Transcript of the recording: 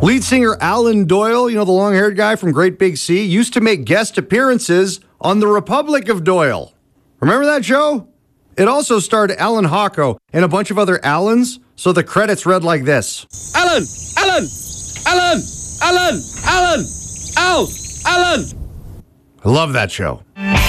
Lead singer Alan Doyle, the long-haired guy from Great Big Sea, used to make guest appearances on The Republic of Doyle. Remember that show? It also starred Alan Hocko and a bunch of other Allens, so the credits read like this. Alan! Alan! Alan! Alan! Alan! Al! Alan! I love that show.